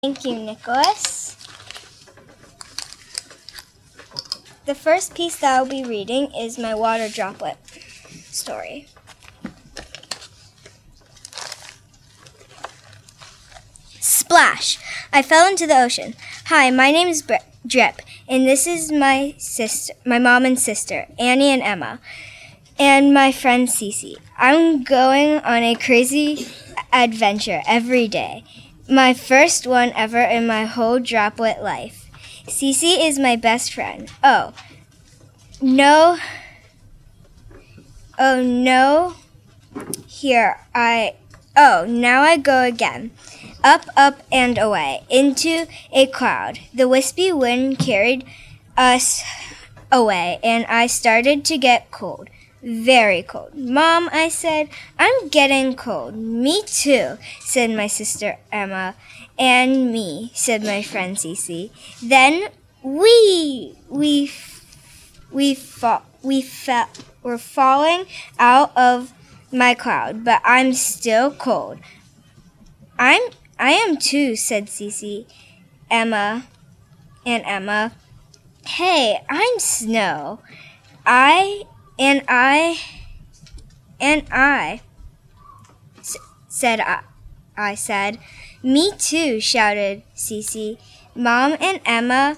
Thank you, Nicholas. The first piece that I'll be reading is my water droplet story. Splash! I fell into the ocean. Hi, my name is Drip, and this is my mom and sister, Annie and Emma, and my friend Cece. I'm going on a crazy adventure every day. My first one ever in my whole droplet life. Cece is my best friend. Oh, no. Now I go again. Up, up, and away, into a cloud. The wispy wind carried us away, and I started to get cold. Very cold. Mom, I said, I'm getting cold. Me too, said my sister Emma. And me, said my friend Cece. Then we're falling out of my cloud, but I'm still cold. I am too, said Cece, Emma. Hey, I'm Snow. I said. Me too, shouted Cece. Mom and Emma.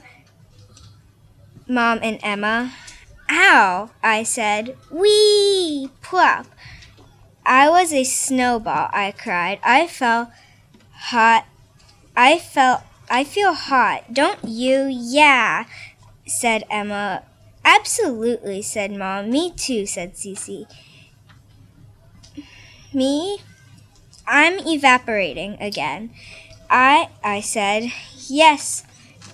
Ow, I said. Whee! Plop. I was a snowball, I cried. I feel hot, don't you? Yeah, said Emma. Absolutely, said Mom. Me too, said Cece. Me? I'm evaporating again. I said. Yes,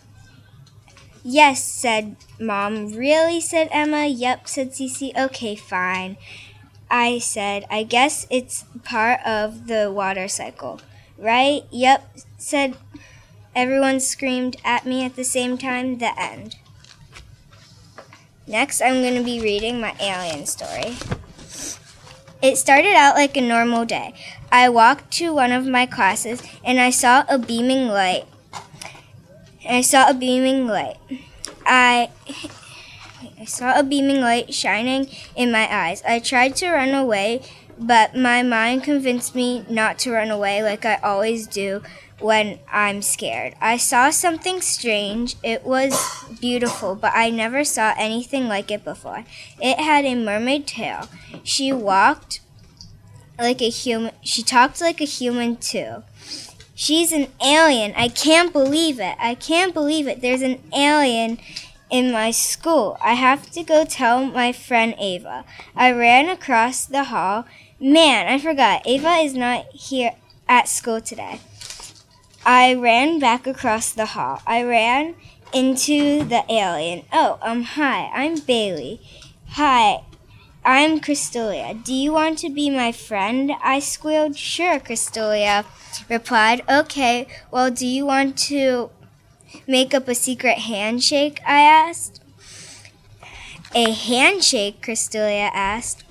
said Mom. Really, said Emma. Yep, said Cece. Okay, fine. I said, I guess it's part of the water cycle, right? Yep, said everyone screamed at me at the same time. The end. Next, I'm going to be reading my alien story. It started out like a normal day. I walked to one of my classes, and I saw a beaming light. I saw a beaming light shining in my eyes. I tried to run away, but my mind convinced me not to run away like I always do when I'm scared. I saw something strange. It was beautiful, but I never saw anything like it before. It had a mermaid tail. She talked like a human too. She's an alien. I can't believe it. There's an alien in my school. I have to go tell my friend Ava. I ran across the hall. Man, I forgot. Ava is not here at school today. I ran back across the hall. I ran into the alien. Oh, hi, I'm Bailey. Hi, I'm Crystalia. Do you want to be my friend? I squealed. Sure, Crystalia replied. Okay, well, do you want to make up a secret handshake? I asked. A handshake? Crystalia asked.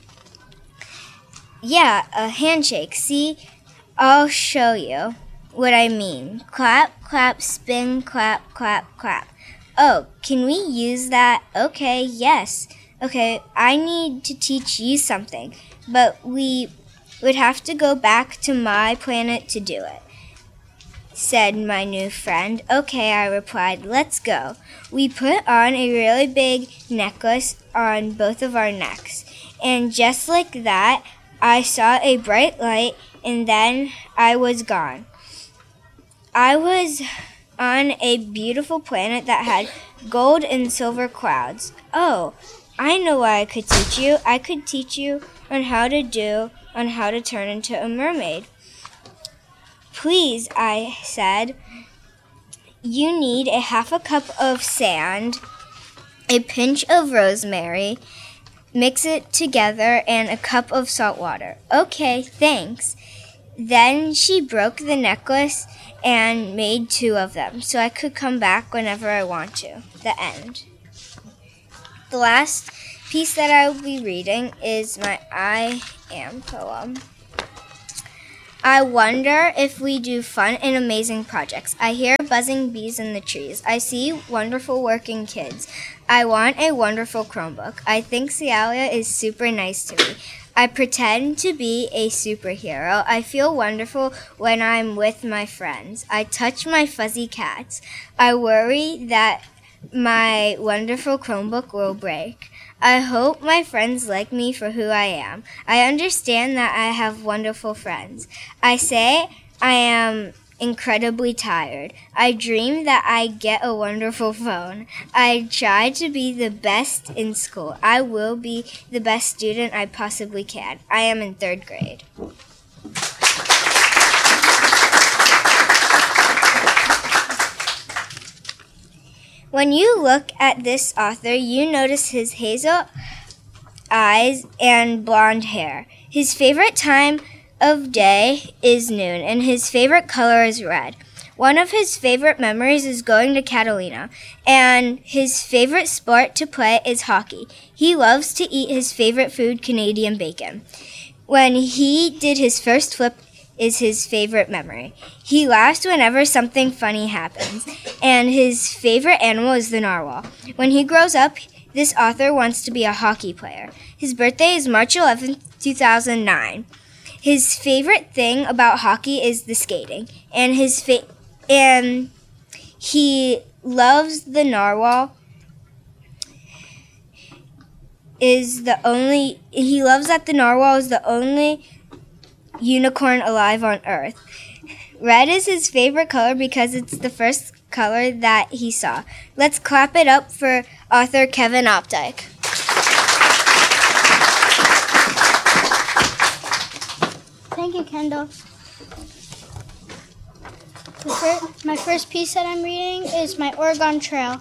Yeah, a handshake. See, I'll show you what I mean. Clap, clap, spin, clap, clap, clap. Oh, can we use that? Okay, yes. Okay, I need to teach you something, but we would have to go back to my planet to do it, said my new friend. Okay, I replied, let's go. We put on a really big necklace on both of our necks, and just like that, I saw a bright light, and then I was gone. I was on a beautiful planet that had gold and silver clouds. Oh, I know what I could teach you. I could teach you on how to turn into a mermaid. Please, I said. You need a half a cup of sand, a pinch of rosemary, mix it together, and a cup of salt water. Okay, thanks. Then she broke the necklace and made 2 of them, so I could come back whenever I want to. The end. The last piece that I will be reading is my I Am poem. I wonder if we do fun and amazing projects. I hear buzzing bees in the trees. I see wonderful working kids. I want a wonderful Chromebook. I think Cialia is super nice to me. I pretend to be a superhero. I feel wonderful when I'm with my friends. I touch my fuzzy cats. I worry that my wonderful Chromebook will break. I hope my friends like me for who I am. I understand that I have wonderful friends. I say I am incredibly tired. I dream that I get a wonderful phone. I try to be the best in school. I will be the best student I possibly can. I am in 3rd grade. When you look at this author, you notice his hazel eyes and blonde hair. His favorite time of day is noon, and his favorite color is red. One of his favorite memories is going to Catalina, and his favorite sport to play is hockey. He loves to eat his favorite food, Canadian bacon. When he did his first flip is his favorite memory. He laughs whenever something funny happens, and his favorite animal is the narwhal. When he grows up, this author wants to be a hockey player. His birthday is March 11th, 2009. His favorite thing about hockey is the skating, and he loves the narwhal. He loves that the narwhal is the only unicorn alive on Earth. Red is his favorite color because it's the first color that he saw. Let's clap it up for author Kevin Opdyke. Thank you, Kendall. My first piece that I'm reading is my Oregon Trail.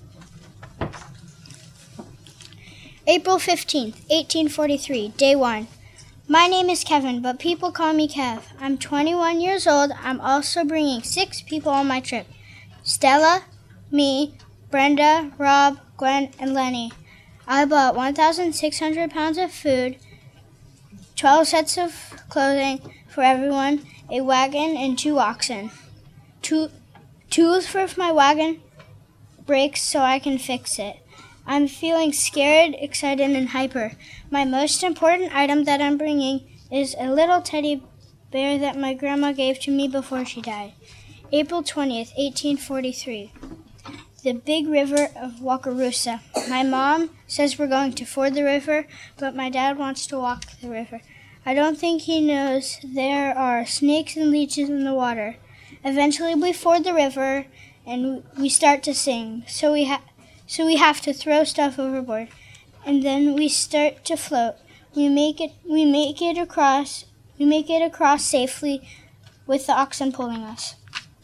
April 15th, 1843, Day 1. My name is Kevin, but people call me Kev. I'm 21 years old. I'm also bringing 6 people on my trip. Stella, me, Brenda, Rob, Gwen, and Lenny. I bought 1,600 pounds of food, 12 sets of clothing for everyone, a wagon, and 2 oxen. Tools for if my wagon breaks so I can fix it. I'm feeling scared, excited, and hyper. My most important item that I'm bringing is a little teddy bear that my grandma gave to me before she died. April 20th, 1843. The big river of Wakarusa. My mom says we're going to ford the river, but my dad wants to walk the river. I don't think he knows there are snakes and leeches in the water. Eventually we ford the river and we start to sing. So we have to throw stuff overboard, and then we start to float. We make it across safely with the oxen pulling us.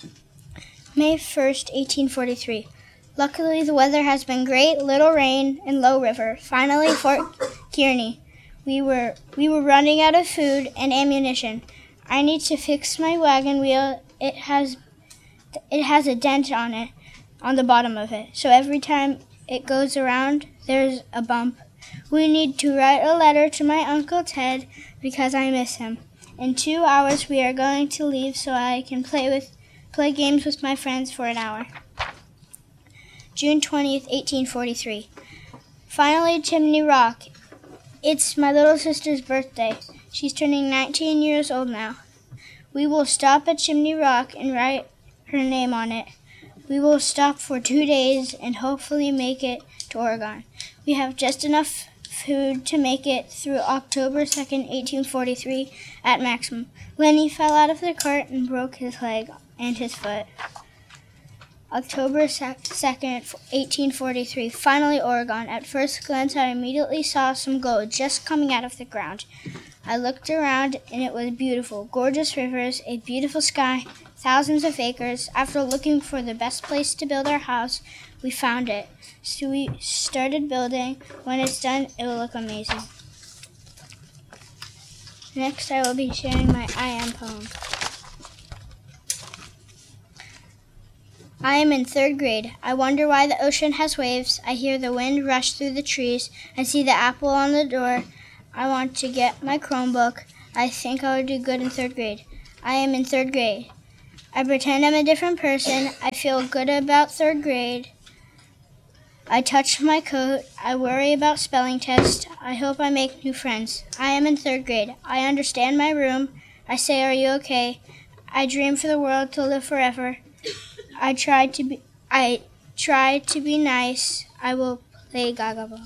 May 1st, 1843. Luckily the weather has been great, little rain and low river. Finally Fort Kearney. We were running out of food and ammunition. I need to fix my wagon wheel. It has a dent on it, on the bottom of it. So every time it goes around, there's a bump. We need to write a letter to my Uncle Ted because I miss him. In 2 hours we are going to leave so I can play games with my friends for an hour. June 20th, 1843. Finally, Chimney Rock. It's my little sister's birthday. She's turning 19 years old now. We will stop at Chimney Rock and write her name on it. We will stop for 2 days and hopefully make it to Oregon. We have just enough food to make it through October 2nd, 1843 at maximum. Lenny fell out of the cart and broke his leg and his foot. October 2nd, 1843, finally Oregon. At first glance, I immediately saw some gold just coming out of the ground. I looked around, and it was beautiful. Gorgeous rivers, a beautiful sky, thousands of acres. After looking for the best place to build our house, we found it. So we started building. When it's done, it will look amazing. Next, I will be sharing my I Am poem. I am in 3rd grade. I wonder why the ocean has waves. I hear the wind rush through the trees. I see the apple on the door. I want to get my Chromebook. I think I will do good in 3rd grade. I am in 3rd grade. I pretend I'm a different person. I feel good about 3rd grade. I touch my coat. I worry about spelling tests. I hope I make new friends. I am in 3rd grade. I understand my room. I say, are you okay? I dream for the world to live forever. I try to be nice. I will play Gaga Ball.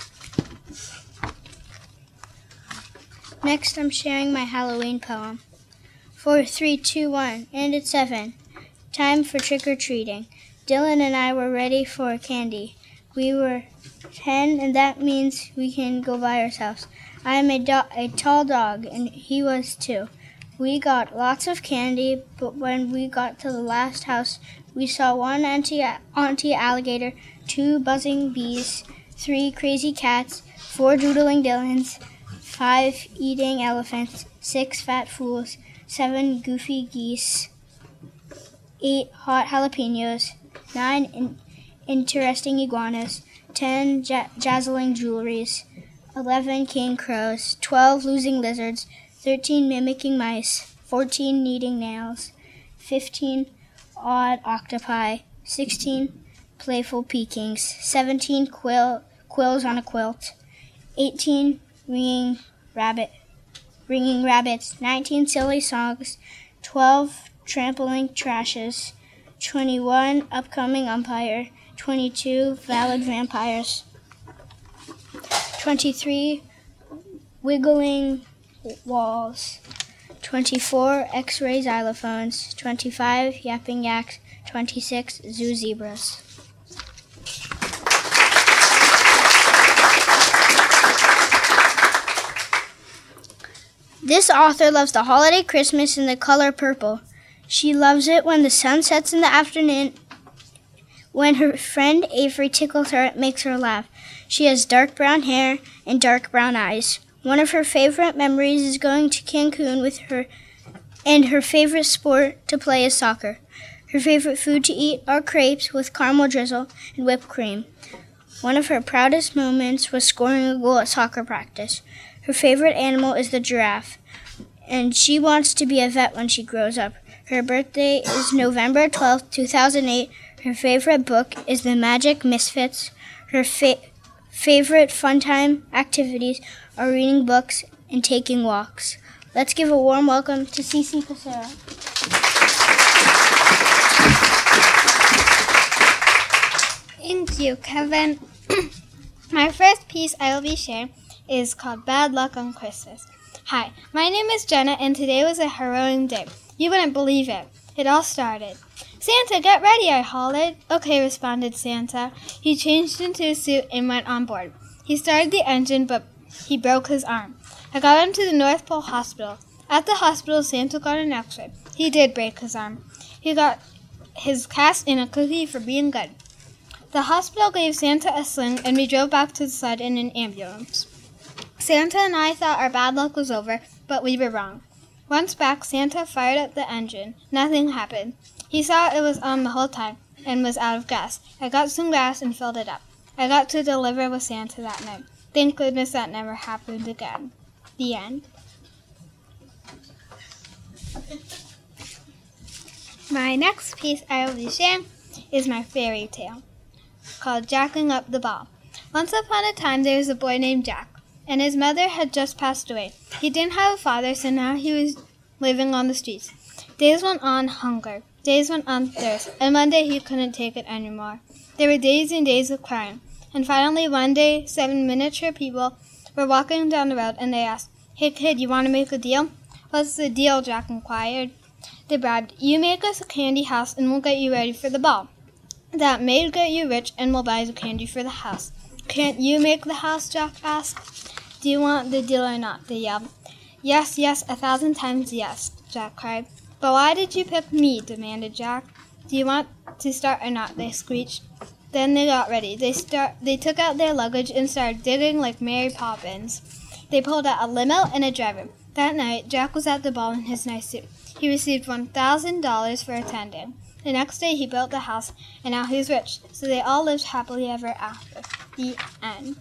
Next, I'm sharing my Halloween poem. 4, 3, 2, 1, and it's 7. Time for trick-or-treating. Dylan and I were ready for candy. We were 10, and that means we can go by ourselves. I am a tall dog, and he was 2. We got lots of candy, but when we got to the last house, we saw 1 auntie alligator, 2 buzzing bees, 3 crazy cats, 4 doodling Dylans, 5 eating elephants, 6 fat fools, 7 goofy geese, 8 hot jalapenos, 9 interesting iguanas, 10 dazzling jewelries, 11 king crows, 12 losing lizards, 13 mimicking mice, 14 kneading nails, 15 odd octopi, 16 playful Pekings, 17 quills on a quilt, 18 ringing rabbits, 19 silly songs, 12 trampling trashes, 21 upcoming umpire, 22 valid vampires, 23 wiggling walls, 24 X-ray xylophones, 25 yapping yaks, 26 zoo zebras. This author loves the holiday Christmas in the color purple. She loves it when the sun sets in the afternoon. When her friend Avery tickles her, it makes her laugh. She has dark brown hair and dark brown eyes. One of her favorite memories is going to Cancun with her, and her favorite sport to play is soccer. Her favorite food to eat are crepes with caramel drizzle and whipped cream. One of her proudest moments was scoring a goal at soccer practice. Her favorite animal is the giraffe, and she wants to be a vet when she grows up. Her birthday is November 12th, 2008. Her favorite book is The Magic Misfits. Her favorite fun time activities are reading books and taking walks. Let's give a warm welcome to Cece Passera. Thank you, Kevin. My first piece I will be sharing is called Bad Luck on Christmas. Hi, my name is Jenna, and today was a harrowing day. You wouldn't believe it. It all started. Santa, get ready, I hollered. Okay, responded Santa. He changed into a suit and went on board. He started the engine, but he broke his arm. I got him to the North Pole Hospital. At the hospital, Santa got an x-ray. He did break his arm. He got his cast and a cookie for being good. The hospital gave Santa a sling, and we drove back to the sled in an ambulance. Santa and I thought our bad luck was over, but we were wrong. Once back, Santa fired up the engine. Nothing happened. He saw it was on the whole time and was out of gas. I got some gas and filled it up. I got to deliver with Santa that night. Thank goodness that never happened again. The end. My next piece I will be sharing is my fairy tale, called Jacking Up the Ball. Once upon a time there was a boy named Jack, and his mother had just passed away. He didn't have a father, so now he was living on the streets. Days went on hunger. Days went on thirst, and one day he couldn't take it anymore. There were days and days of crying, and finally one day 7 miniature people were walking down the road, and they asked, "Hey kid, you want to make a deal?" "What's the deal?" Jack inquired. They bribed, "You make us a candy house, and we'll get you ready for the ball. That may get you rich, and we'll buy the candy for the house." "Can't you make the house?" Jack asked. "Do you want the deal or not?" they yelled. "Yes, yes, 1,000 times yes," Jack cried. "But why did you pick me?" demanded Jack. "Do you want to start or not?" they screeched. Then they got ready. They took out their luggage and started digging like Mary Poppins. They pulled out a limo and a driver. That night, Jack was at the ball in his nice suit. He received $1,000 for attending. The next day, he built the house, and now he's rich. So they all lived happily ever after. The end.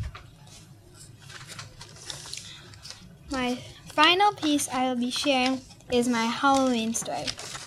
My final piece I will be sharing is my Halloween story.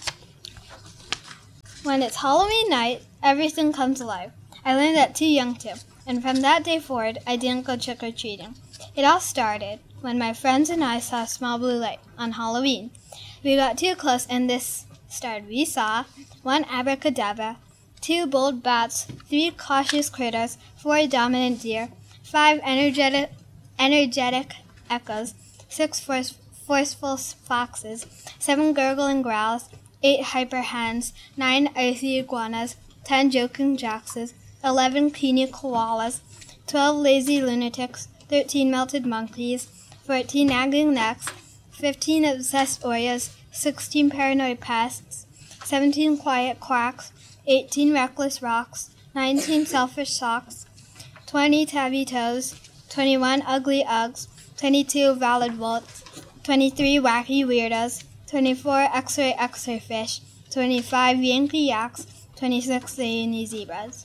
When it's Halloween night, everything comes alive. I learned that too young to, and from that day forward, I didn't go trick-or-treating. It all started when my friends and I saw a small blue light on Halloween. We got too close, and this started. We saw 1 abracadabra, 2 bold bats, 3 cautious critters, 4 dominant deer, 5 energetic echoes, 6 forceful foxes, 7 gurgling growls, 8 hyper hens, 9 icy iguanas, 10 joking jackses, 11 peony koalas, 12 lazy lunatics, 13 melted monkeys, 14 nagging necks, 15 obsessed Oreos, 16 paranoid pests, 17 quiet quacks, 18 reckless rocks, 19 selfish socks, 20 tabby toes, 21 ugly Uggs, 22 valid wolves, 23 wacky weirdos, 24 X-ray fish, 25 Yankee yaks, 26 zany zebras.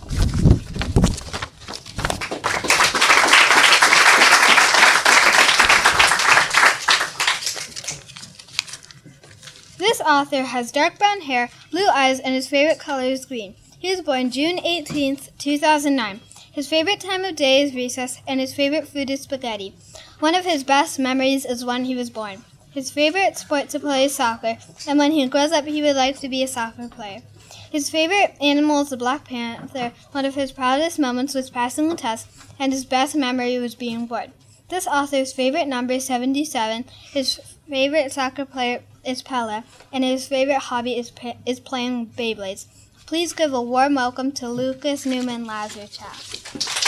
This author has dark brown hair, blue eyes, and his favorite color is green. He was born June 18th, 2009. His favorite time of day is recess, and his favorite food is spaghetti. One of his best memories is when he was born. His favorite sport to play is soccer, and when he grows up, he would like to be a soccer player. His favorite animal is the black panther. One of his proudest moments was passing the test, and his best memory was being bored. This author's favorite number is 77. His favorite soccer player is Pele, and his favorite hobby is playing Beyblades. Please give a warm welcome to Lucas Newman Lazarchak.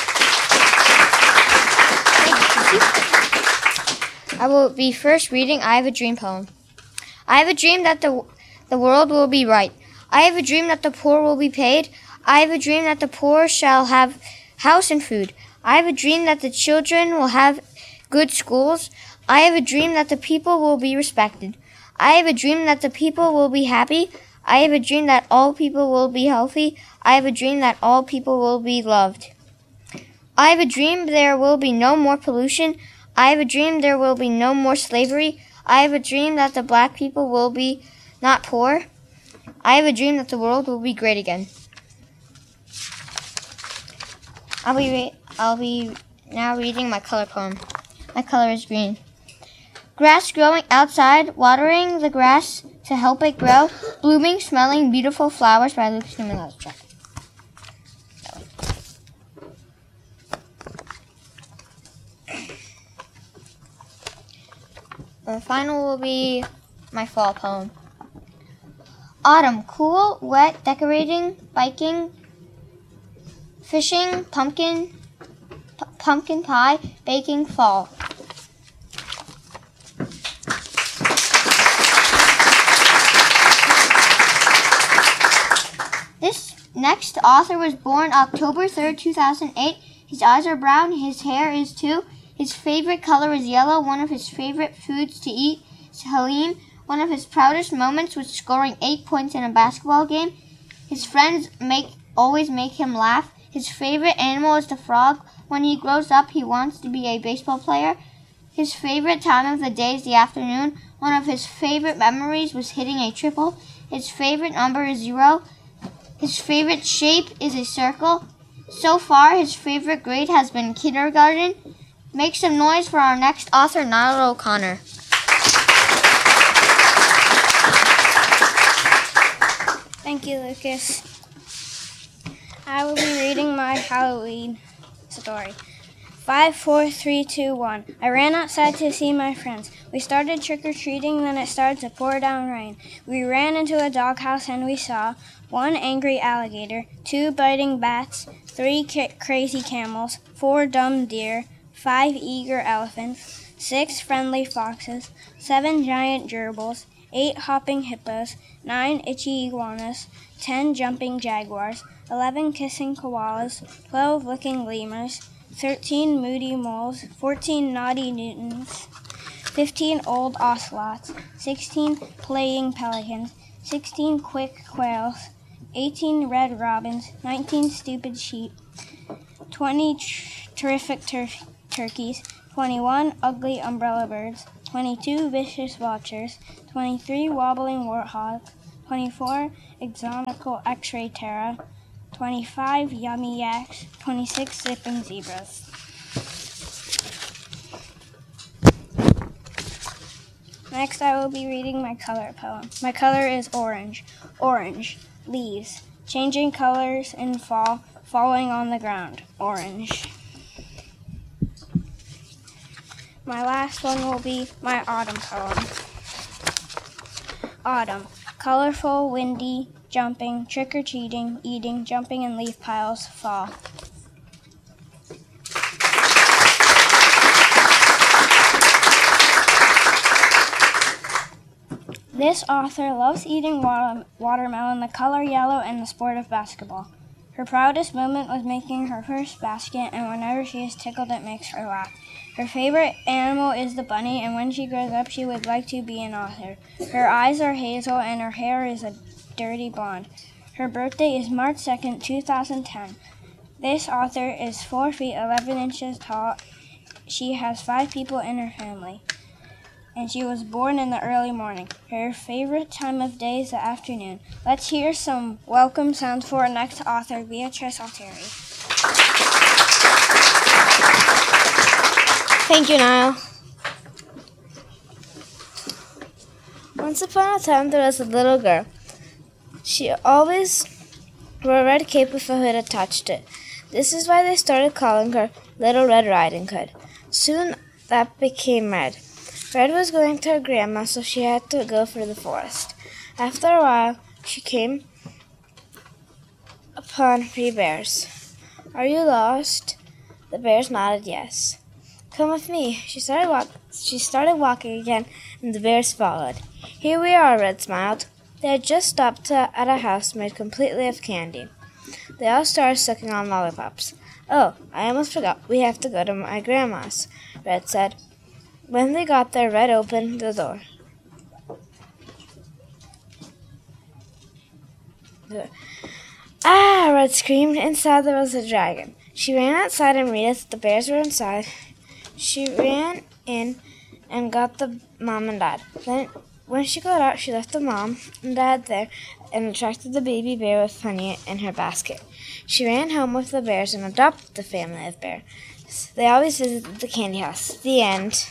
I will be first reading I Have a Dream poem. I have a dream that the world will be right. I have a dream that the poor will be paid. I have a dream that the poor shall have house and food. I have a dream that the children will have good schools. I have a dream that the people will be respected. I have a dream that the people will be happy. I have a dream that all people will be healthy. I have a dream that all people will be loved. I have a dream there will be no more pollution. I have a dream there will be no more slavery. I have a dream that the black people will be not poor. I have a dream that the world will be great again. I'll be now reading my color poem. My color is green. Grass growing outside, watering the grass to help it grow, blooming, smelling, beautiful flowers by Lucas Newman Lazarchak. The final will be my fall poem. Autumn, cool, wet, decorating, biking, fishing, pumpkin pie, baking, fall. This next author was born October 3rd, 2008. His eyes are brown, his hair is too. His favorite color is yellow. One of his favorite foods to eat is Halim. One of his proudest moments was scoring 8 points in a basketball game. His friends always make him laugh. His favorite animal is the frog. When he grows up, he wants to be a baseball player. His favorite time of the day is the afternoon. One of his favorite memories was hitting a triple. His favorite number is 0. His favorite shape is a circle. So far, his favorite grade has been kindergarten. Make some noise for our next author, Nyla O'Connor. Thank you, Lucas. I will be reading my Halloween story. 5, 4, 3, 2, 1. I ran outside to see my friends. We started trick-or-treating, then it started to pour down rain. We ran into a doghouse and we saw 1 angry alligator, 2 biting bats, 3 crazy camels, 4 dumb deer, 5 eager elephants, 6 friendly foxes, 7 giant gerbils, 8 hopping hippos, 9 itchy iguanas, 10 jumping jaguars, 11 kissing koalas, 12 licking lemurs, 13 moody moles, 14 naughty Newtons, 15 old ocelots, 16 playing pelicans, 16 quick quails, 18 red robins, 19 stupid sheep, 20 terrific turkeys, 21 ugly umbrella birds, 22 vicious vultures, 23 wobbling warthogs, 24 exotical X-ray Terra, 25 yummy yaks, 26 zipping zebras. Next, I will be reading my color poem. My color is orange. Orange, leaves, changing colors in fall, falling on the ground. Orange. My last one will be my autumn poem. Autumn, colorful, windy, jumping, trick-or-treating, eating, jumping in leaf piles. Fall. This author loves eating watermelon, the color yellow, and the sport of basketball. Her proudest moment was making her first basket, and whenever she is tickled, it makes her laugh. Her favorite animal is the bunny, and when she grows up, she would like to be an author. Her eyes are hazel, and her hair is a dirty blonde. Her birthday is March 2nd, 2010. This author is 4 feet 11 inches tall. She has 5 people in her family, and she was born in the early morning. Her favorite time of day is the afternoon. Let's hear some welcome sounds for our next author, Beatrice Altieri. Thank you, Niall. Once upon a time, there was a little girl. She always wore a red cape with a hood attached to it. This is why they started calling her Little Red Riding Hood. Soon that became Red. Red was going to her grandma, so she had to go through the forest. After a while, she came upon 3 bears. Are you lost? The bears nodded yes. Come with me. She started walking again, and the bears followed. Here we are, Red smiled. They had just stopped at a house made completely of candy. They all started sucking on lollipops. Oh, I almost forgot. We have to go to my grandma's, Red said. When they got there, Red opened the door. Ah! Red screamed. Inside there was a dragon. She ran outside and realized the bears were inside. She ran in and got the mom and dad. Then, when she got out, she left the mom and dad there and attracted the baby bear with honey in her basket. She ran home with the bears and adopted the family of bears. They always visited the candy house. The end.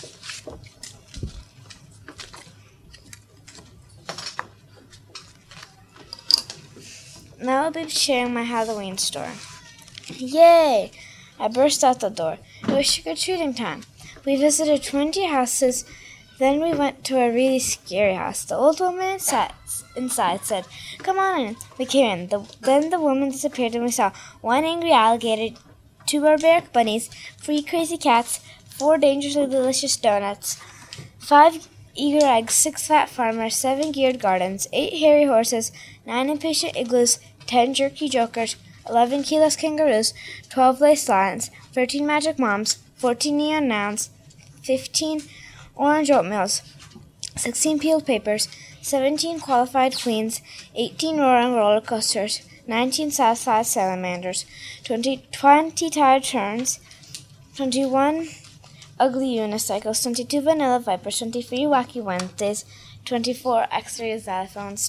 Now I'll be sharing my Halloween story. Yay! I burst out the door. It was trick-or-treating time. We visited 20 houses. Then we went to a really scary house. The old woman inside said, Come on in. We came in. Then the woman disappeared and we saw 1 angry alligator, 2 barbaric bunnies, 3 crazy cats, 4 dangerously delicious donuts, 5 eager eggs, 6 fat farmers, 7 geared gardens, 8 hairy horses, 9 impatient igloos, 10 jerky jokers, 11 keyless kangaroos, 12 lace lions, 13 magic moms, 14 neon nouns, 15 orange oatmeals, 16 peeled papers, 17 qualified queens, 18 roaring roller coasters, 19 satisfied salamanders, 20 tired terns, 21 ugly unicycles, 22 vanilla vipers, 23 wacky Wednesdays, 24 X-ray xylophones,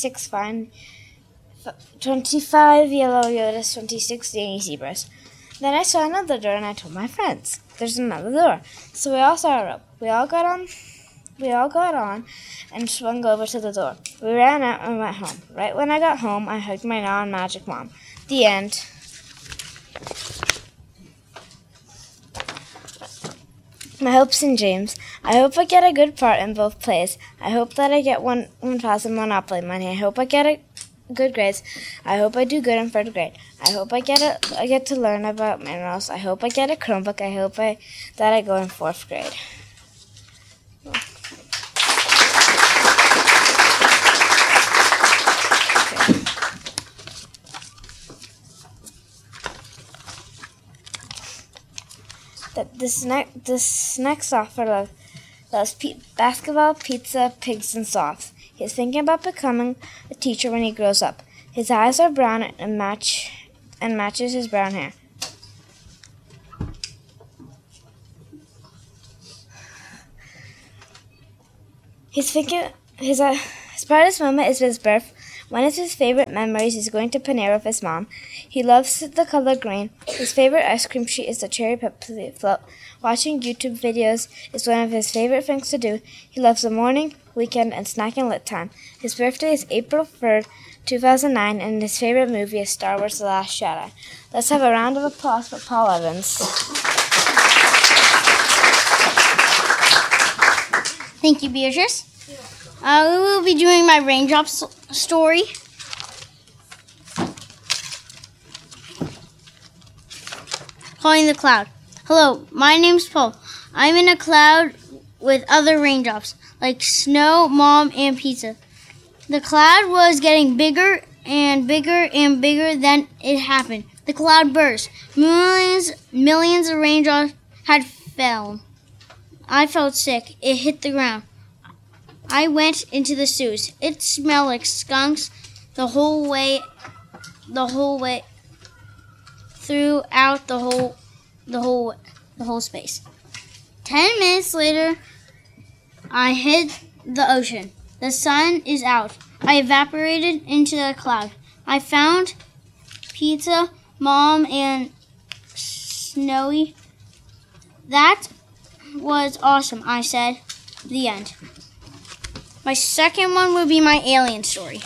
25 yellow Yodas, 26 zany zebras. Then I saw another door and I told my friends, there's another door. So we all saw a rope. We all got on and swung over to the door. We ran out and went home. Right when I got home, I hugged my non-magic mom. The end. My hopes and dreams. I hope I get a good part in both plays. I hope that I get 1,000 Monopoly money. I hope I get good grades. I hope I do good in 3rd grade. I hope I get to learn about minerals. I hope I get a Chromebook. I hope that I go in 4th grade. This next author loves basketball, pizza, pigs, and sloths. He's thinking about becoming a teacher when he grows up. His eyes are brown and matches his brown hair. His proudest moment is his birth. One of his favorite memories is going to Panera with his mom. He loves the color green. His favorite ice cream treat is the cherry Pepsi float. Watching YouTube videos is one of his favorite things to do. He loves the morning, weekend, and snack and lit time. His birthday is April 3rd, 2009, and his favorite movie is Star Wars The Last Jedi. Let's have a round of applause for Paul Evans. Thank you, Beatrice. We will be doing my raindrop story. Calling the cloud. Hello, my name's Paul. I'm in a cloud with other raindrops, like snow, mom, and pizza. The cloud was getting bigger and bigger and bigger. Then it happened. The cloud burst. Millions of raindrops had fell. I felt sick. It hit the ground. I went into the sewers. It smelled like skunks the whole way throughout the whole space. 10 minutes later, I hit the ocean. The sun is out. I evaporated into the cloud. I found Pizza, Mom, and Snowy. That was awesome, I said. The end. My second one would be my alien story.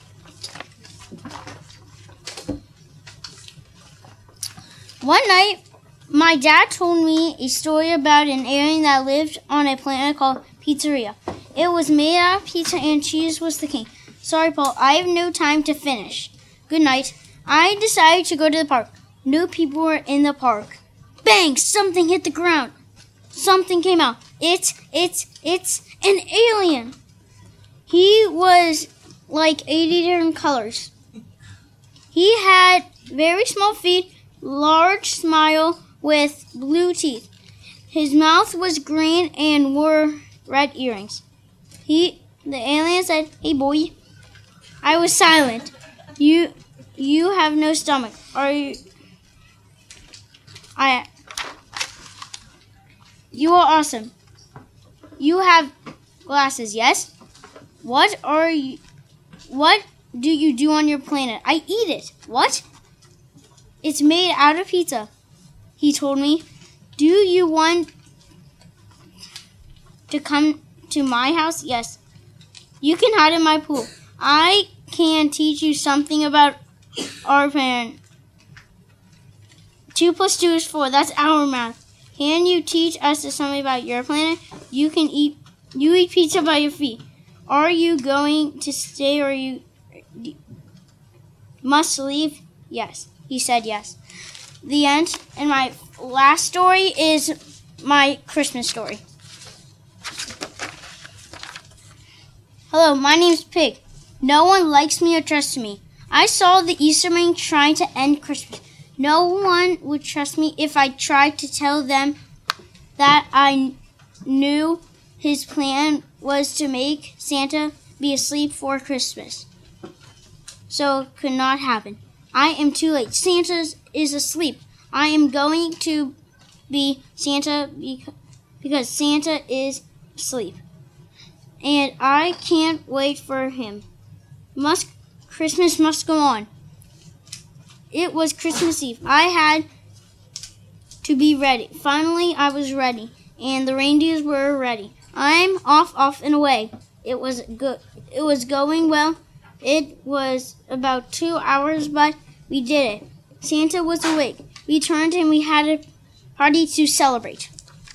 One night, my dad told me a story about an alien that lived on a planet called Pizzeria. It was made out of pizza and cheese was the king. Sorry, Paul, I have no time to finish. Good night. I decided to go to the park. No people were in the park. Bang! Something hit the ground. Something came out. It's an alien. He was like 80 different colors. He had very small feet, large smile with blue teeth. His mouth was green and wore red earrings. The alien said, "Hey boy." I was silent. You have no stomach. You are awesome. You have glasses, yes? What do you do on your planet? I eat it. What? It's made out of pizza, he told me. Do you want to come to my house? Yes. You can hide in my pool. I can teach you something about our planet. 2 + 2 is 4. That's our math. Can you teach us something about your planet? You eat pizza by your feet. Are you going to stay or you must leave? Yes. He said yes. The end. And my last story is my Christmas story. Hello, my name's Pig. No one likes me or trusts me. I saw the Easter Bunny trying to end Christmas. No one would trust me if I tried to tell them that I knew his plan was to make Santa be asleep for Christmas. So it could not happen. I am too late. Santa is asleep. I am going to be Santa because Santa is asleep. And I can't wait for him. Christmas must go on. It was Christmas Eve. I had to be ready. Finally, I was ready, and the reindeers were ready. I'm off and away. It was good. It was going well. It was about 2 hours, but we did it. Santa was awake. We turned and we had a party to celebrate.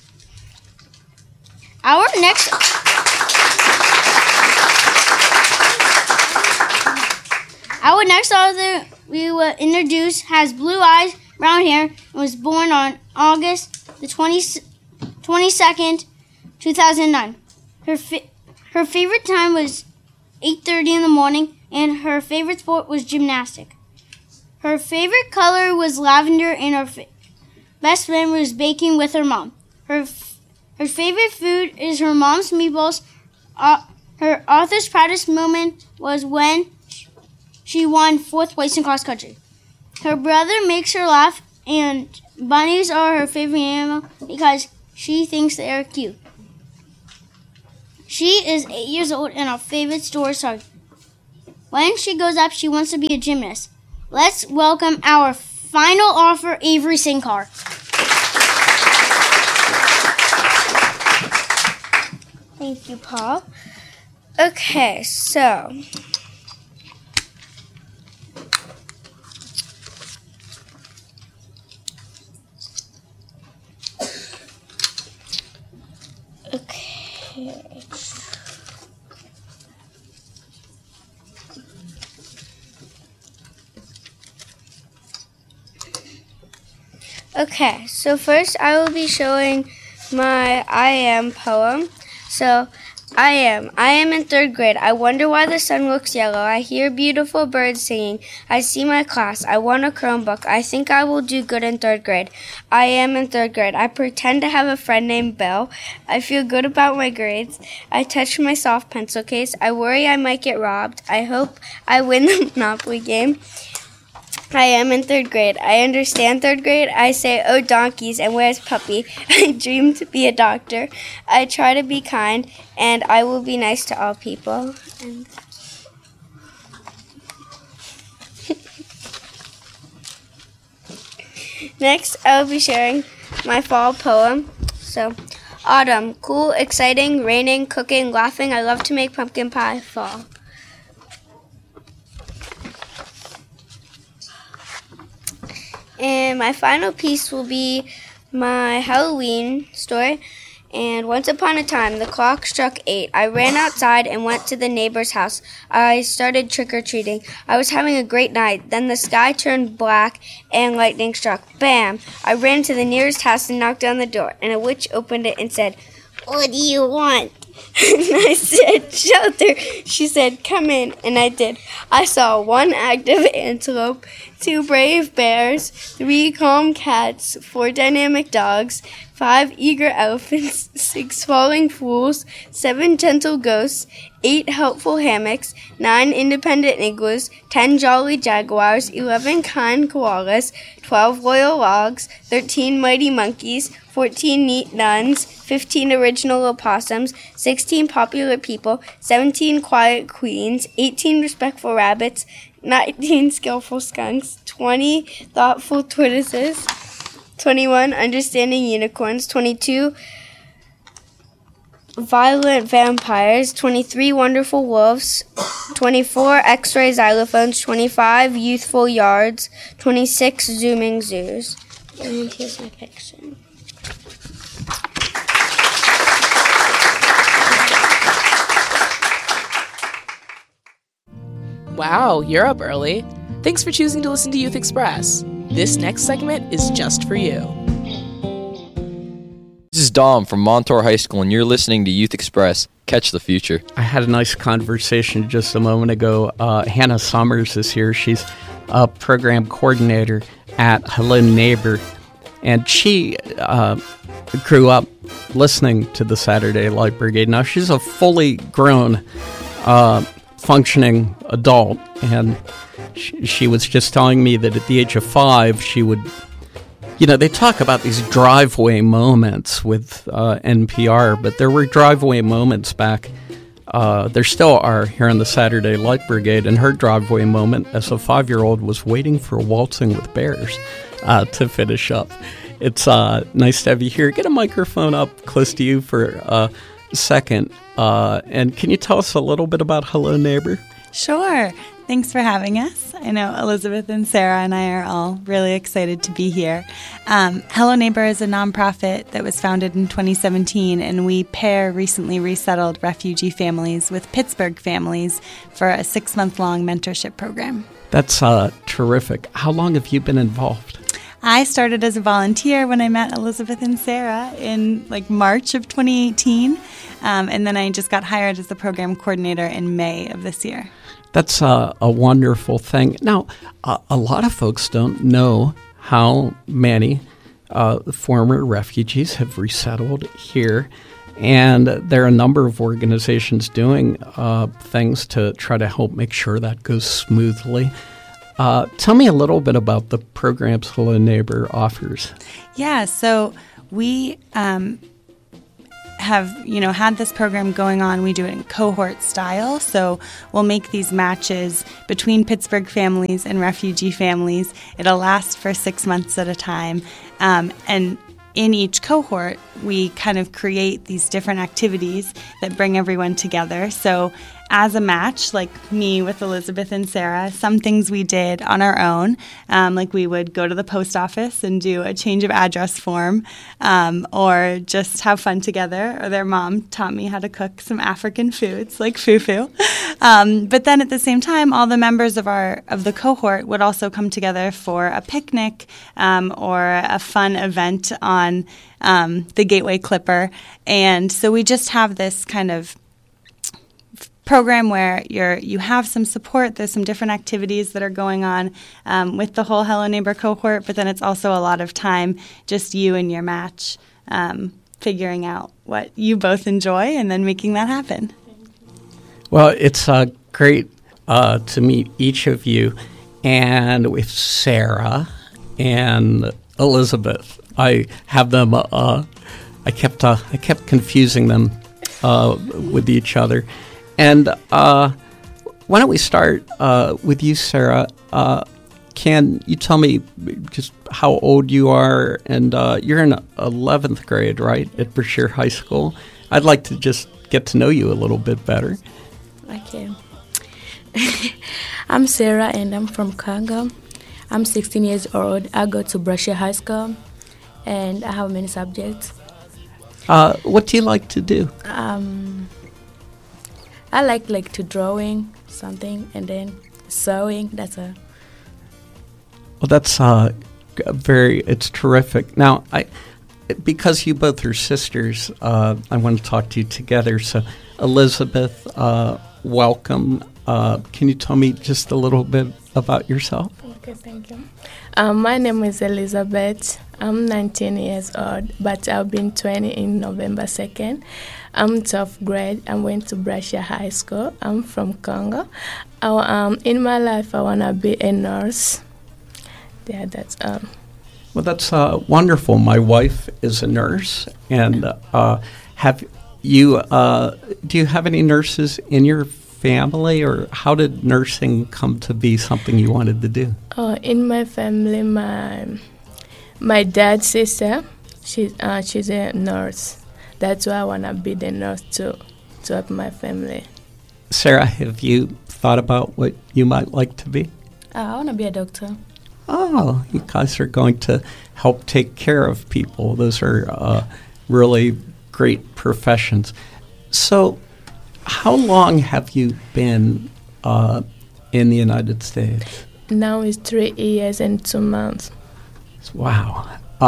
Our next author we will introduce has blue eyes, brown hair, and was born on August the 22nd, 2009. Her favorite time was 8:30 in the morning, and her favorite sport was gymnastics. Her favorite color was lavender, and her best friend was baking with her mom. Her favorite food is her mom's meatballs. Her author's proudest moment was when she won 4th place in cross country. Her brother makes her laugh, and bunnies are her favorite animal because she thinks they are cute. She is 8 years old and our favorite store star. When she grows up, she wants to be a gymnast. Let's welcome our final offer, Avery Sinkar. Thank you, Paul. Okay, so Okay, so first I will be showing my I Am poem. So, I am in 3rd grade. I wonder why the sun looks yellow. I hear beautiful birds singing. I see my class. I want a Chromebook. I think I will do good in 3rd grade. I am in 3rd grade. I pretend to have a friend named Bill. I feel good about my grades. I touch my soft pencil case. I worry I might get robbed. I hope I win the Monopoly game. I am in 3rd grade. I understand 3rd grade. I say, oh, donkeys, and where's Puppy? I dream to be a doctor. I try to be kind, and I will be nice to all people. Next, I will be sharing my fall poem. So, autumn, cool, exciting, raining, cooking, laughing. I love to make pumpkin pie. Fall. And my final piece will be my Halloween story. And once upon a time, the clock struck 8. I ran outside and went to the neighbor's house. I started trick-or-treating. I was having a great night. Then the sky turned black and lightning struck. Bam! I ran to the nearest house and knocked on the door. And a witch opened it and said, what do you want? And I said, shelter. She said, come in. And I did. I saw 1 active antelope, 2 brave bears, 3 calm cats, 4 dynamic dogs, 5 eager elephants, 6 falling fools, 7 gentle ghosts, 8 helpful hammocks, 9 independent igloos, 10 jolly jaguars, 11 kind koalas, 12 loyal logs, 13 mighty monkeys, 14 neat nuns, 15 original opossums, 16 popular people, 17 quiet queens, 18 respectful rabbits, 19 skillful skunks, 20 thoughtful tortoises, 21 understanding unicorns, 22 violent vampires, 23 wonderful wolves, 24 X-ray xylophones, 25 youthful yards, 26 zooming zoos. And here's my picture. Wow, you're up early. Thanks for choosing to listen to Youth Express. This next segment is just for you. This is Dom from Montour High School, and you're listening to Youth Express. Catch the future. I had a nice conversation just a moment ago. Hannah Summers is here. She's a program coordinator at Hello Neighbor, and she grew up listening to the Saturday Light Brigade. Now, she's a fully grown, functioning adult, and she was just telling me that at the age of 5, she would, they talk about these driveway moments with NPR, but there were driveway moments back. There still are here in the Saturday Light Brigade, and her driveway moment as a 5-year-old was waiting for Waltzing with Bears to finish up. It's nice to have you here. Get a microphone up close to you for a second. And can you tell us a little bit about Hello Neighbor? Sure. Thanks for having us. I know Elizabeth and Sarah and I are all really excited to be here. Hello Neighbor is a nonprofit that was founded in 2017, and we pair recently resettled refugee families with Pittsburgh families for a 6-month-long mentorship program. That's terrific. How long have you been involved? I started as a volunteer when I met Elizabeth and Sarah in March of 2018, and then I just got hired as the program coordinator in May of this year. That's a wonderful thing. Now, a lot of folks don't know how many former refugees have resettled here, and there are a number of organizations doing things to try to help make sure that goes smoothly. Tell me a little bit about the programs Hello Neighbor offers. Yeah, so we have, had this program going on. We do it in cohort style. So we'll make these matches between Pittsburgh families and refugee families. It'll last for 6 months at a time. And in each cohort, we kind of create these different activities that bring everyone together. So as a match, like me with Elizabeth and Sarah, some things we did on our own, like we would go to the post office and do a change of address form, or just have fun together. Or their mom taught me how to cook some African foods like fufu. But then at the same time, all the members of the cohort would also come together for a picnic or a fun event on the Gateway Clipper. And so we just have this kind of program where you have some support. There's some different activities that are going on with the whole Hello Neighbor cohort, but then it's also a lot of time just you and your match figuring out what you both enjoy and then making that happen. Well, it's great to meet each of you, and with Sarah and Elizabeth. I have them. I kept confusing them with each other. And why don't we start with you, Sarah? Can you tell me just how old you are? And you're in 11th grade, right, at Brashear High School? I'd like to just get to know you a little bit better. Okay. I'm Sarah, and I'm from Congo. I'm 16 years old. I go to Brashear High School, and I have many subjects. What do you like to do? I like to drawing something and then sewing. That's a. Well, that's it's terrific. Now, because you both are sisters, I want to talk to you together. So, Elizabeth, welcome. Can you tell me just a little bit about yourself? Okay, thank you. My name is Elizabeth. I'm 19 years old, but I'll be 20 in November 2nd. I'm 12th grade. I went to Brashear High School. I'm from Congo. In my life, I want to be a nurse. Yeah, that's. Well, that's wonderful. My wife is a nurse, and have you? Do you have any nurses in your family, or how did nursing come to be something you wanted to do? In my family, my dad's sister, she's a nurse. That's why I want to be the nurse to help my family. Sarah, have you thought about what you might like to be? I want to be a doctor. Oh, you guys are going to help take care of people. Those are really great professions. So, how long have you been in the United States? Now it's 3 years and 2 months. Wow.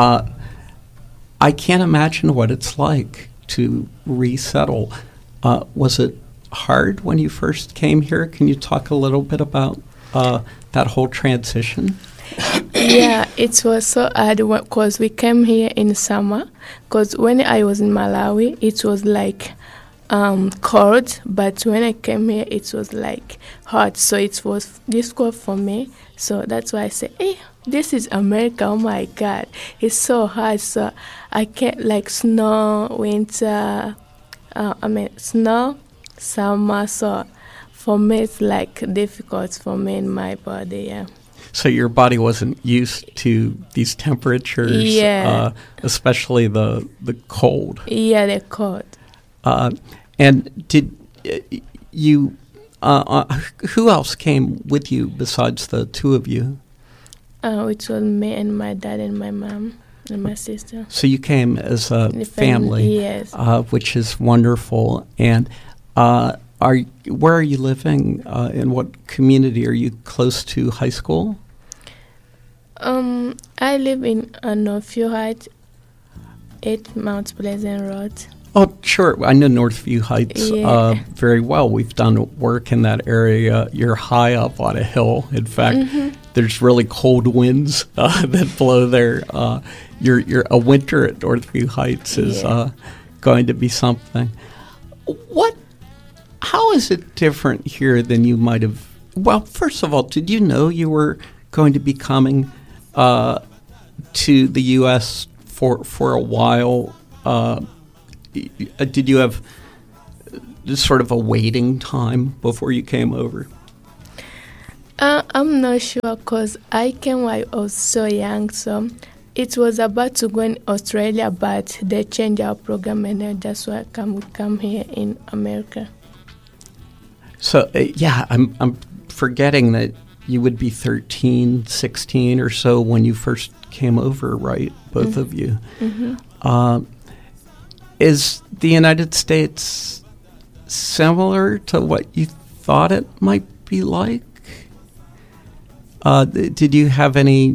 I can't imagine what it's like to resettle. Was it hard when you first came here? Can you talk a little bit about that whole transition? Yeah, it was so hard because we came here in summer. Because when I was in Malawi, it was like cold, but when I came here, it was like hot. So it was difficult for me. So that's why I say, hey, this is America. Oh my God, it's so hot. So I can't like snow, winter. Snow, summer. So for me, it's like difficult for me in my body. Yeah. So your body wasn't used to these temperatures, especially the cold. Yeah, the cold. And did you? Who else came with you besides the two of you? It was me and my dad and my mom and my sister. So you came as a family, yes, which is wonderful. And where are you living? In what community? Are you close to high school? I live in Northview Heights, 8 Mount Pleasant Road. Oh, sure. I know Northview Heights very well. We've done work in that area. You're high up on a hill. In fact, there's really cold winds that blow there. You're a winter at Northview Heights is going to be something. How is it different here than you might have? Well, first of all, did you know you were going to be coming to the U.S. for a while? did you have sort of a waiting time before you came over? I'm not sure because I came when I was so young, so it was about to go in Australia, but they changed our program and then that's why we come here in America. So, I'm forgetting that you would be 13, 16 or so when you first came over, right? Both of you. Mm-hmm. Is the United States similar to what you thought it might be like? Did you have any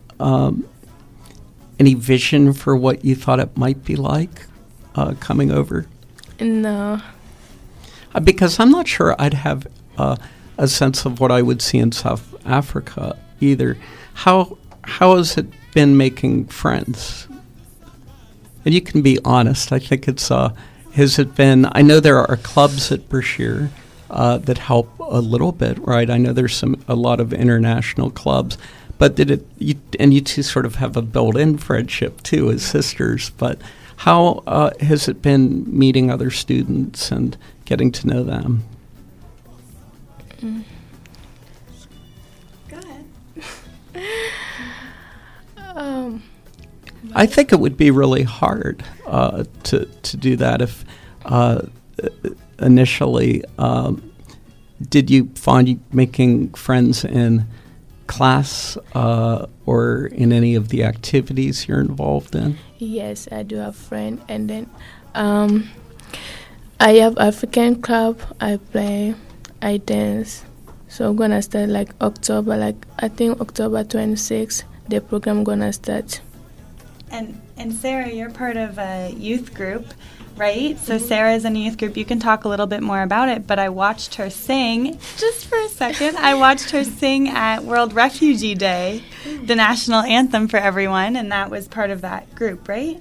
vision for what you thought it might be like coming over? No. Because I'm not sure I'd have a sense of what I would see in South Africa either. How has it been making friends? And you can be honest. I think it's has it been? I know there are clubs at Brashear that help a little bit, right? I know there's a lot of international clubs, but you two sort of have a built-in friendship too as sisters. But how has it been meeting other students and getting to know them? Go ahead. I think it would be really hard to do that if initially. Did you find you making friends in class or in any of the activities you're involved in? Yes, I do have friends, and then I have African club. I play, I dance. So I'm gonna start like October, I think October 26th. The program gonna start. And Sarah, you're part of a youth group, right? So Sarah's in a youth group. You can talk a little bit more about it, but I watched her sing, just for a second, I watched her sing at World Refugee Day, the national anthem for everyone, and that was part of that group, right?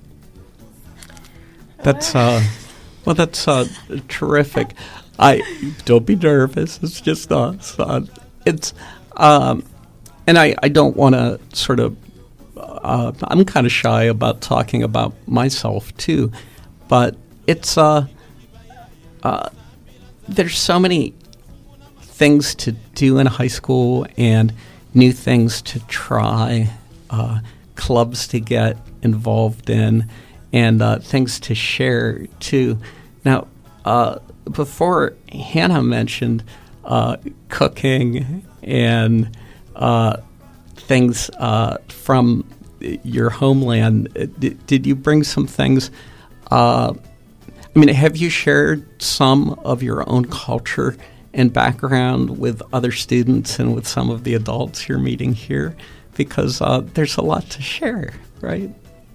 That's terrific. Don't be nervous. It's just us. And I don't want to sort of. I'm kind of shy about talking about myself too, but it's there's so many things to do in high school and new things to try, clubs to get involved in, and things to share too. Now, before Hannah mentioned cooking and things from your homeland, did you bring some things? Have you shared some of your own culture and background with other students and with some of the adults you're meeting here? Because there's a lot to share, right?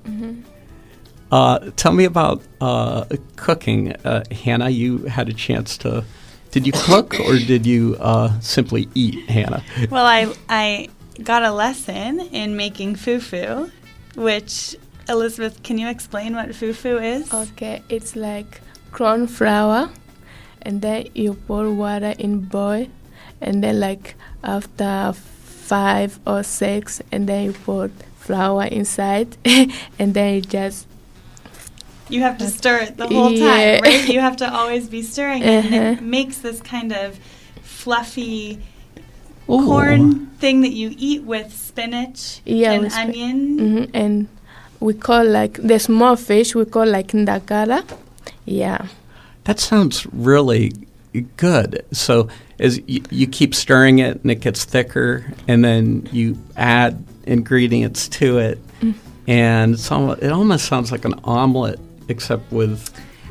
Mm-hmm. Tell me about cooking. Hannah, you had a chance to... Did you cook or did you simply eat, Hannah? Well, I got a lesson in making fufu, which... Elizabeth, can you explain what fufu is? Okay, it's like corn flour, and then you pour water in boil, and then like after 5 or 6, and then you put flour inside, and then you just... You have to stir it the whole time, right? You have to always be stirring it, and it makes this kind of fluffy corn thing that you eat with spinach and onion. Mm-hmm. And we call like the small fish, we call like ndagara. Yeah. That sounds really good. So as you keep stirring it and it gets thicker, and then you add ingredients to it, and it almost sounds like an omelet, except with...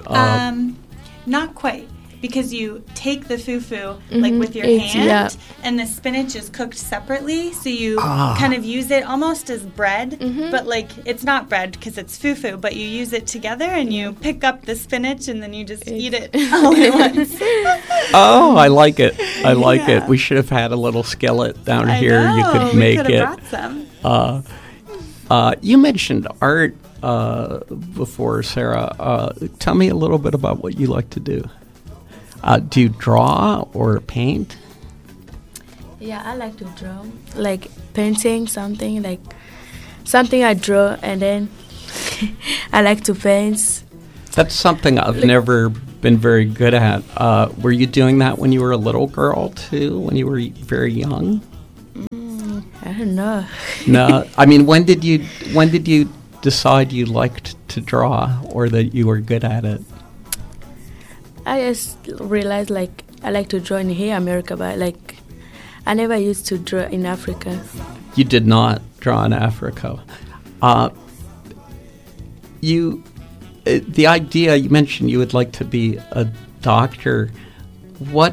not quite. Because you take the fufu like with your hand, and the spinach is cooked separately, so you kind of use it almost as bread, but like it's not bread because it's fufu, but you use it together and you pick up the spinach and then you just eat it all at once. Oh, I like it. I like it. We should have had a little skillet down here. Know. You could make we it. Brought some. You mentioned art before, Sarah. Tell me a little bit about what you like to do. Do you draw or paint? Yeah, I like to draw. Like painting something I draw, and then I like to paint. That's something I've never been very good at. Were you doing that when you were a little girl too, when you were very young? I don't know. No, I mean, when did you decide you liked to draw or that you were good at it? I just realized like I like to draw in here, America, but like I never used to draw in Africa. You did not draw in Africa. The idea you mentioned you would like to be a doctor. What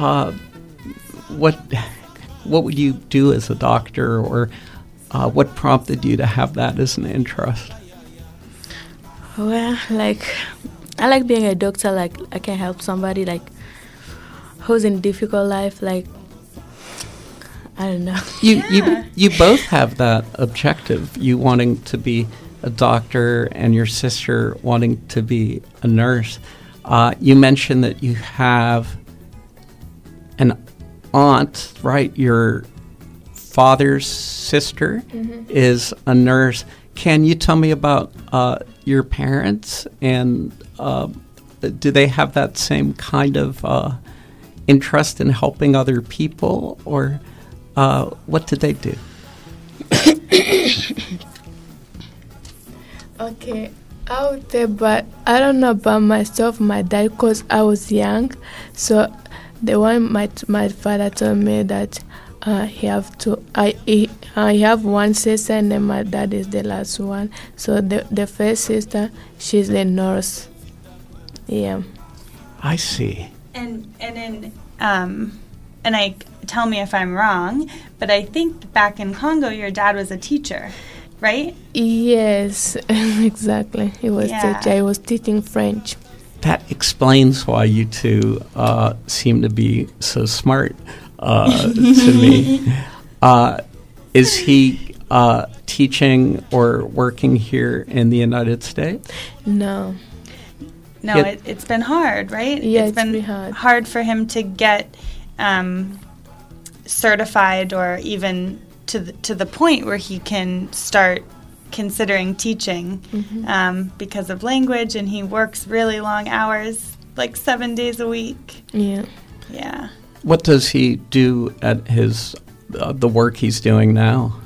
would you do as a doctor, or what prompted you to have that as an interest? Well, like I like being a doctor. Like I can help somebody like who's in difficult life. Like I don't know. You both have that objective. You wanting to be a doctor and your sister wanting to be a nurse. You mentioned that you have an aunt, right? Your father's sister is a nurse. Can you tell me about your parents, and do they have that same kind of interest in helping other people, or what did they do? Okay, I would say, but I don't know about myself, my dad, because I was young. So the one my father told me that he have one sister, and then my dad is the last one. So the first sister, she's a nurse. Yeah. I see. And I tell me if I'm wrong, but I think back in Congo, your dad was a teacher, right? Yes, exactly. He was teacher. He was teaching French. That explains why you two seem to be so smart to me. Is he teaching or working here in the United States? No. No, it's been hard, right? Yeah, it's been hard for him to get certified, or even to the point where he can start considering teaching because of language, and he works really long hours, like 7 days a week. Yeah. Yeah. What does he do at his the work he's doing now?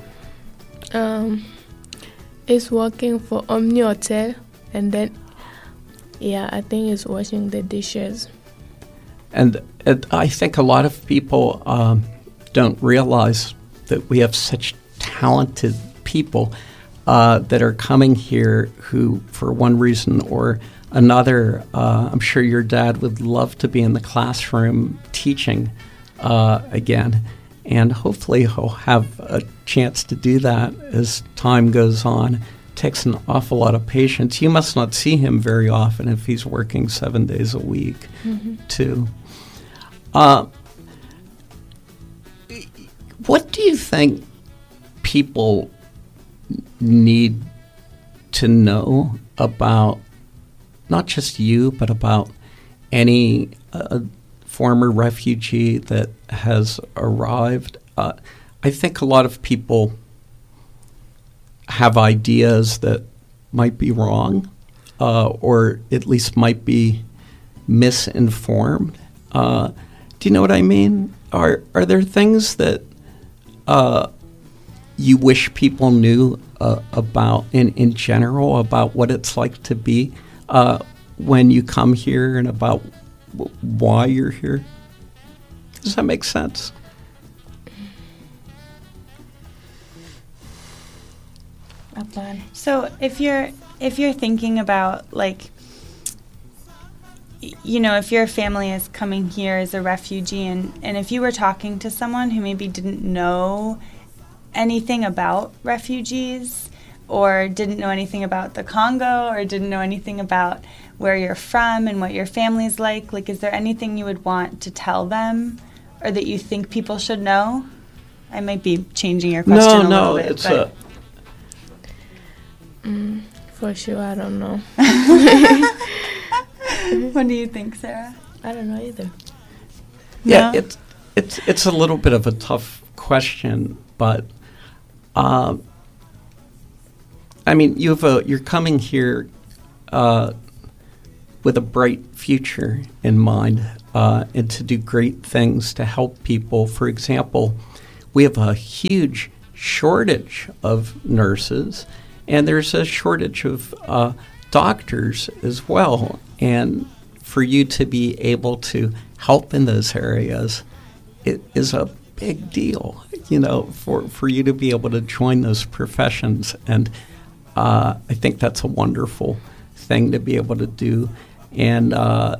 He's working for Omni Hotel, and then I think he's washing the dishes. And I think a lot of people don't realize that we have such talented people that are coming here who, for one reason or another, I'm sure your dad would love to be in the classroom teaching again. And hopefully he'll have a chance to do that as time goes on. It takes an awful lot of patience. You must not see him very often if he's working 7 days a week, too. What do you think people need to know about not just you, but about any former refugee that has arrived? I think a lot of people have ideas that might be wrong, or at least might be misinformed. Do you know what I mean? Are there things that you wish people knew about, in general, about what it's like to be when you come here, and about why you're here? Does that make sense? So if you're thinking about, like, you know, if your family is coming here as a refugee, and if you were talking to someone who maybe didn't know anything about refugees, or didn't know anything about the Congo, or didn't know anything about where you're from and what your family's like, is there anything you would want to tell them, or that you think people should know? I might be changing your question a little bit. It's for sure, I don't know. What do you think, Sarah? I don't know either. Yeah, no? It's a little bit of a tough question, but I mean, you're coming here with a bright future in mind and to do great things to help people. For example, we have a huge shortage of nurses, and there's a shortage of doctors as well. And for you to be able to help in those areas, it is a big deal, for you to be able to join those professions. And I think that's a wonderful thing to be able to do. And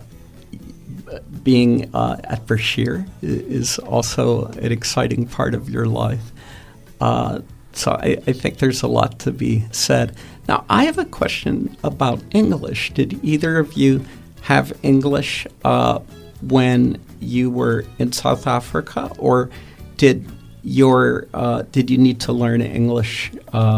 being at Brashear is also an exciting part of your life. So I think there's a lot to be said. Now, I have a question about English. Did either of you have English when you were in South Africa, or did you need to learn English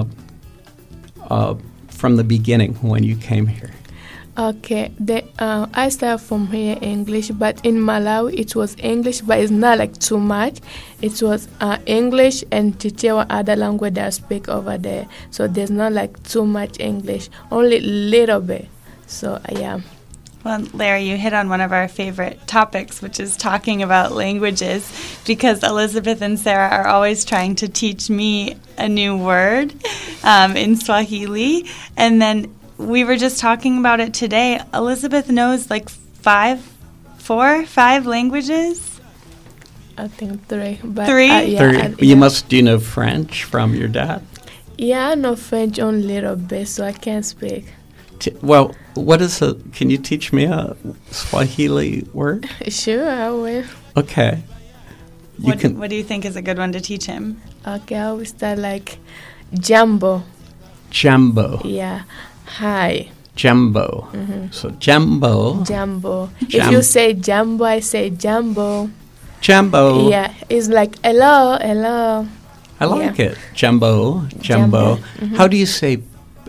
from the beginning when you came here? Okay, I started from here English, but in Malawi it was English, but it's not like too much. It was English and Chichewa, other language that I speak over there. So there's not like too much English, only little bit. So yeah. Well, Larry, you hit on one of our favorite topics, which is talking about languages, because Elizabeth and Sarah are always trying to teach me a new word in Swahili. And then we were just talking about it today. Elizabeth knows like 5 languages. I think 3. But 3? Yeah, You do know French from your dad? Yeah, I know French only a little bit, so I can't speak. Well, can you teach me a Swahili word? Sure, I will. Okay. What do you think is a good one to teach him? Okay, I will start like Jambo. Jambo. Yeah. Hi. Jambo. Mm-hmm. So Jambo. Jambo. If you say Jambo, I say Jambo. Jambo. Yeah, it's like hello. I like it. Jambo. Mm-hmm. How do you say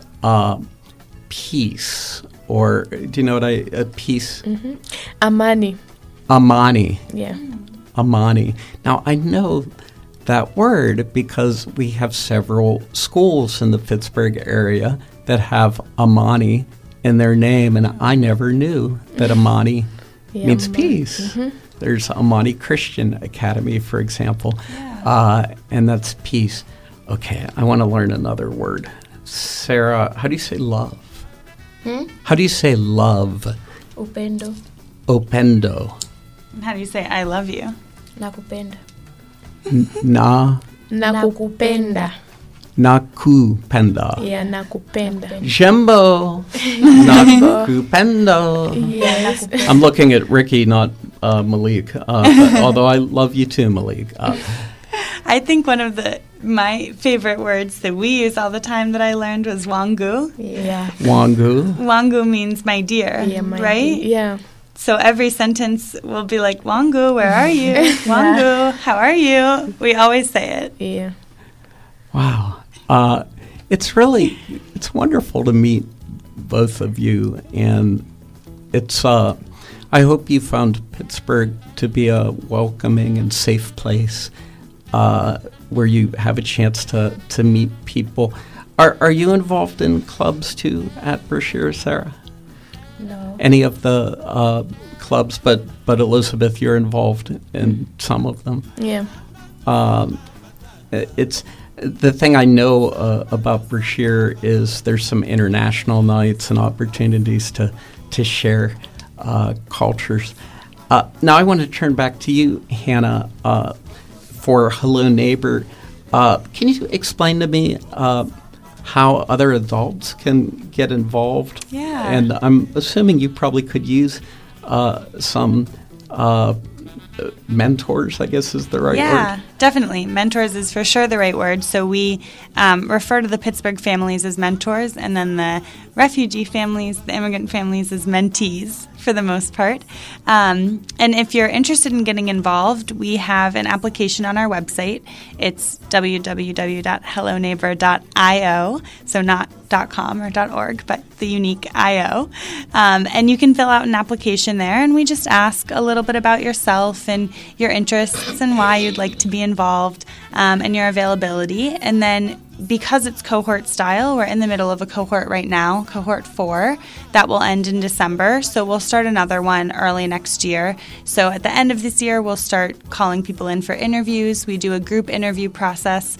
peace? Or do you know what peace? Mm-hmm. Amani. Yeah. Amani. Now, I know that word because we have several schools in the Pittsburgh area that have Amani in their name, and I never knew that Amani means peace. Mm-hmm. There's Amani Christian Academy, for example, and that's peace. Okay, I want to learn another word. Sarah, how do you say love? How do you say love? Upendo. How do you say I love you? Nakupenda. Nakupenda. Nakupenda. Yeah, nakupenda. Jambo. Nakupenda. Yes. I'm looking at Ricky, not Malik, although I love you too, Malik. I think one of my favorite words that we use all the time that I learned was wangu. Yeah. Wangu. Wangu means my dear, right? Yeah. So every sentence will be like, Wangu, where are you? Wangu, how are you? We always say it. Yeah. Wow. It's wonderful to meet both of you. And I hope you found Pittsburgh to be a welcoming and safe place where you have a chance to meet people. Are you involved in clubs too at Brashear, Sarah? No. Any of the clubs, but Elizabeth, you're involved in some of them. Yeah. It's the thing I know about Brashear is there's some international nights and opportunities to share cultures. Now I want to turn back to you, Hannah, for Hello Neighbor. Can you explain to me how other adults can get involved? Yeah. And I'm assuming you probably could use some mentors, I guess is the right word. Yeah, definitely. Mentors is for sure the right word. So we refer to the Pittsburgh families as mentors, and then the refugee families, the immigrant families, as mentees for the most part. And if you're interested in getting involved, we have an application on our website. It's www.helloneighbor.io, so not .com or .org, but the unique .io. And you can fill out an application there, and we just ask a little bit about yourself and your interests and why you'd like to be involved and your availability. And then because it's cohort style, we're in the middle of a cohort right now, cohort 4, that will end in December. So we'll start another one early next year. So at the end of this year, we'll start calling people in for interviews. We do a group interview process